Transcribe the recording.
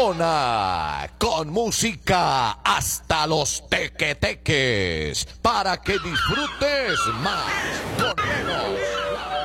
zona con música hasta los tequeteques para que disfrutes más con menos.